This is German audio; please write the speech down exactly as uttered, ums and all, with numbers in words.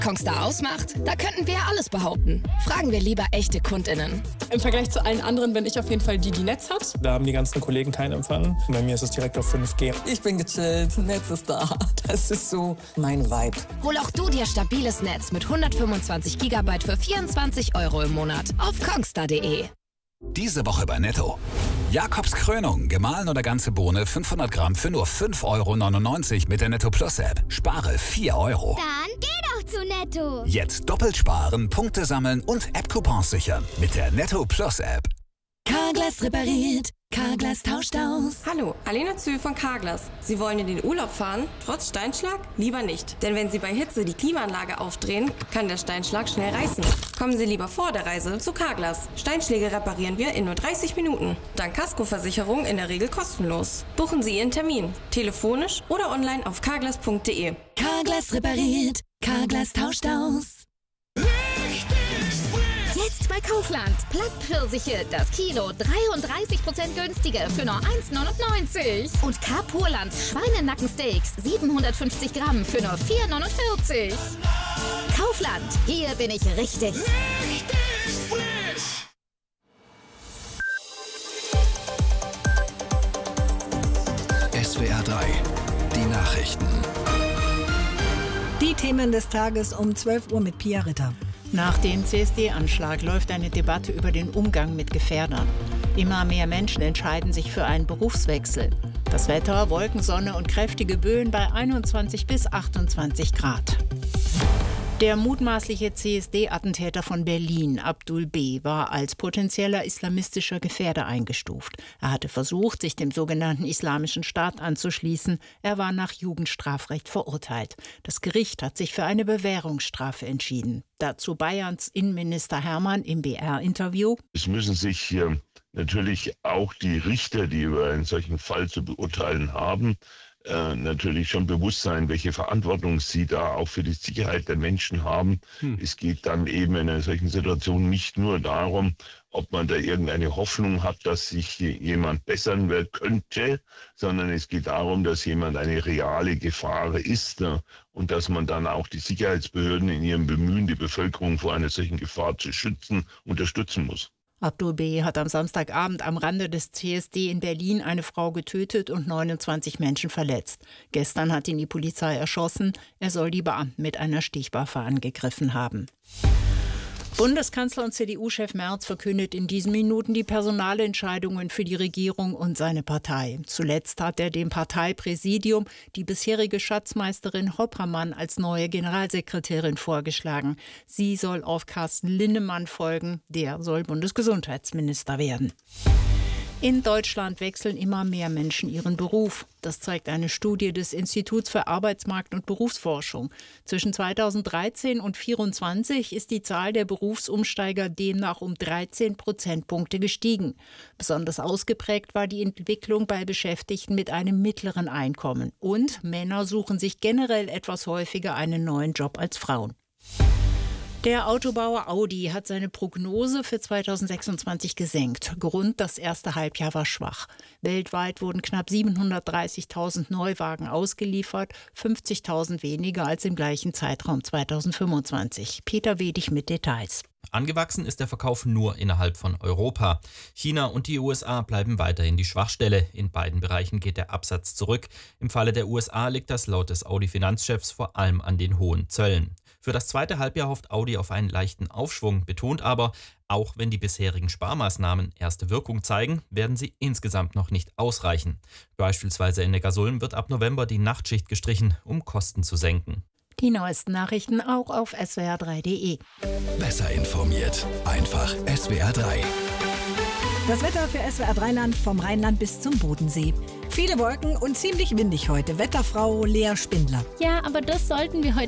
Kongstar ausmacht? Da könnten wir alles behaupten. Fragen wir lieber echte KundInnen. Im Vergleich zu allen anderen bin ich auf jeden Fall die, die Netz hat. Da haben die ganzen Kollegen keinen Empfang. Bei mir ist es direkt auf fünf G. Ich bin gechillt, Netz ist da. Das ist so mein Vibe. Hol auch du dir stabiles Netz mit hundertfünfundzwanzig Gigabyte für vierundzwanzig Euro im Monat auf kongstar punkt de. Diese Woche bei Netto. Jakobs Krönung, gemahlen oder ganze Bohne, fünfhundert Gramm für nur fünf Euro neunundneunzig mit der Netto Plus App. Spare vier Euro. Dann geh doch zu Netto. Jetzt doppelt sparen, Punkte sammeln und App-Coupons sichern mit der Netto Plus App. Carglass repariert. Carglass tauscht aus. Hallo, Alena Zühl von Carglass. Sie wollen in den Urlaub fahren, trotz Steinschlag? Lieber nicht. Denn wenn Sie bei Hitze die Klimaanlage aufdrehen, kann der Steinschlag schnell reißen. Kommen Sie lieber vor der Reise zu Carglass. Steinschläge reparieren wir in nur dreißig Minuten. Dank Kaskoversicherung in der Regel kostenlos. Buchen Sie Ihren Termin. Telefonisch oder online auf carglass punkt de. Carglass repariert. Carglass tauscht aus. Jetzt bei Kaufland. Plattpfirsiche, das Kilo dreiunddreißig Prozent günstiger für nur eins neunundneunzig. Und K-Purland Schweinenackensteaks siebenhundertfünfzig Gramm für nur vier neunundvierzig. Kaufland, hier bin ich richtig. Richtig frisch. S W R drei, die Nachrichten. Die Themen des Tages um zwölf Uhr mit Pia Ritter. Nach dem C S D-Anschlag läuft eine Debatte über den Umgang mit Gefährdern. Immer mehr Menschen entscheiden sich für einen Berufswechsel. Das Wetter, Wolken, Sonne und kräftige Böen bei einundzwanzig bis achtundzwanzig Grad. Der mutmaßliche C S D-Attentäter von Berlin, Abdul B., war als potenzieller islamistischer Gefährder eingestuft. Er hatte versucht, sich dem sogenannten Islamischen Staat anzuschließen. Er war nach Jugendstrafrecht verurteilt. Das Gericht hat sich für eine Bewährungsstrafe entschieden. Dazu Bayerns Innenminister Hermann im B R-Interview. Es müssen sich hier natürlich auch die Richter, die über einen solchen Fall zu beurteilen haben, Äh, natürlich schon bewusst sein, welche Verantwortung sie da auch für die Sicherheit der Menschen haben. Hm. Es geht dann eben in einer solchen Situation nicht nur darum, ob man da irgendeine Hoffnung hat, dass sich jemand bessern wird könnte, sondern es geht darum, dass jemand eine reale Gefahr ist, ne? Und dass man dann auch die Sicherheitsbehörden in ihrem Bemühen, die Bevölkerung vor einer solchen Gefahr zu schützen, unterstützen muss. Abdul B. hat am Samstagabend am Rande des C S D in Berlin eine Frau getötet und neunundzwanzig Menschen verletzt. Gestern hat ihn die Polizei erschossen. Er soll die Beamten mit einer Stichwaffe angegriffen haben. Bundeskanzler und C D U-Chef Merz verkündet in diesen Minuten die Personalentscheidungen für die Regierung und seine Partei. Zuletzt hat er dem Parteipräsidium die bisherige Schatzmeisterin Hoppermann als neue Generalsekretärin vorgeschlagen. Sie soll auf Carsten Linnemann folgen. Der soll Bundesgesundheitsminister werden. In Deutschland wechseln immer mehr Menschen ihren Beruf. Das zeigt eine Studie des Instituts für Arbeitsmarkt- und Berufsforschung. Zwischen zweitausenddreizehn und zweitausendvierundzwanzig ist die Zahl der Berufsumsteiger demnach um dreizehn Prozentpunkte gestiegen. Besonders ausgeprägt war die Entwicklung bei Beschäftigten mit einem mittleren Einkommen. Und Männer suchen sich generell etwas häufiger einen neuen Job als Frauen. Der Autobauer Audi hat seine Prognose für zweitausendsechsundzwanzig gesenkt. Grund, das erste Halbjahr war schwach. Weltweit wurden knapp siebenhundertdreißigtausend Neuwagen ausgeliefert, fünfzigtausend weniger als im gleichen Zeitraum zweitausendfünfundzwanzig. Peter Wedig mit Details. Angewachsen ist der Verkauf nur innerhalb von Europa. China und die U S A bleiben weiterhin die Schwachstelle. In beiden Bereichen geht der Absatz zurück. Im Falle der U S A liegt das laut des Audi-Finanzchefs vor allem an den hohen Zöllen. Für das zweite Halbjahr hofft Audi auf einen leichten Aufschwung, betont aber, auch wenn die bisherigen Sparmaßnahmen erste Wirkung zeigen, werden sie insgesamt noch nicht ausreichen. Beispielsweise in Neckarsulm wird ab November die Nachtschicht gestrichen, um Kosten zu senken. Die neuesten Nachrichten auch auf S W R drei punkt de. Besser informiert, einfach S W R drei. Das Wetter für S W R drei Land vom Rheinland bis zum Bodensee. Viele Wolken und ziemlich windig heute. Wetterfrau Lea Spindler. Ja, aber das sollten wir heute